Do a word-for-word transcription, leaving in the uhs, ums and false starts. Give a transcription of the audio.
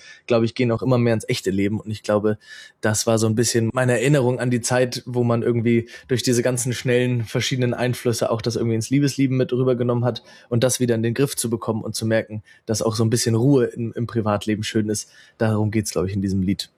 glaube ich, gehen auch immer mehr ins echte Leben. Und ich glaube, das war so ein bisschen meine Erinnerung an die Zeit, wo man irgendwie durch diese ganzen schnellen verschiedenen Einflüsse auch das irgendwie ins Liebesleben mit rübergenommen hat und das wieder in den Griff zu bekommen und zu merken, dass auch so ein bisschen Ruhe im, im Privatleben schön ist. Darum geht's, glaube ich, in diesem Lied.